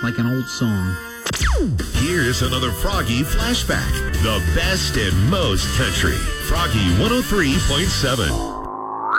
like an old song. Here's another Froggy flashback. The best and most country. Froggy 103.7.